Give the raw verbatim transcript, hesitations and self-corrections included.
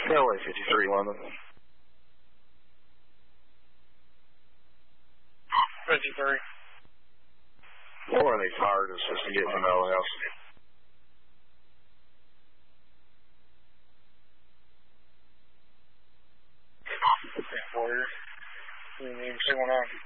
Railway fifty-three, London. fifty-three. Or they fired us just to get from L S. Warrior. We need two one nine.